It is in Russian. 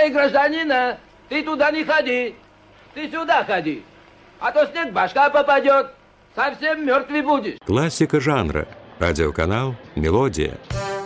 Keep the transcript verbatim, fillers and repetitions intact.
Эй, гражданина, ты туда не ходи. Ты сюда ходи. А то снег башка попадет. Совсем мертвый будешь. Классика жанра. Радиоканал «Мелодия».